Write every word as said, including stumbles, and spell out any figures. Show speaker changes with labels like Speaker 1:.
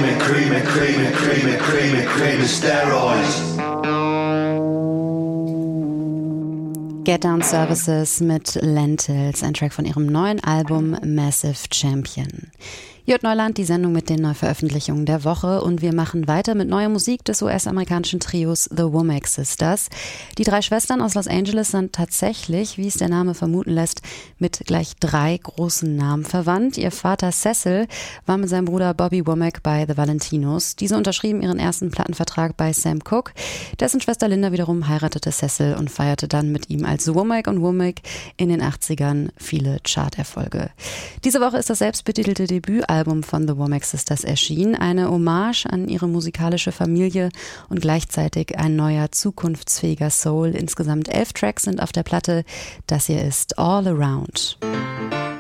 Speaker 1: creamy, creamy, creamy, creamy, creamy, creamy steroids.
Speaker 2: Get Down Services mit Lentils, ein Track von ihrem neuen Album Massive Champion. Hier hört Neuland, die Sendung mit den Neuveröffentlichungen der Woche, und wir machen weiter mit neuer Musik des U S-amerikanischen Trios The Womack Sisters. Die drei Schwestern aus Los Angeles sind tatsächlich, wie es der Name vermuten lässt, mit gleich drei großen Namen verwandt. Ihr Vater Cecil war mit seinem Bruder Bobby Womack bei The Valentinos. Diese unterschrieben ihren ersten Plattenvertrag bei Sam Cooke. Dessen Schwester Linda wiederum heiratete Cecil und feierte dann mit ihm als Womack und Womack in den achtzigern viele Charterfolge. Diese Woche ist das selbstbetitelte Debüt Album von The Womack Sisters erschienen, eine Hommage an ihre musikalische Familie und gleichzeitig ein neuer, zukunftsfähiger Soul. Insgesamt elf Tracks sind auf der Platte. Das hier ist All Around.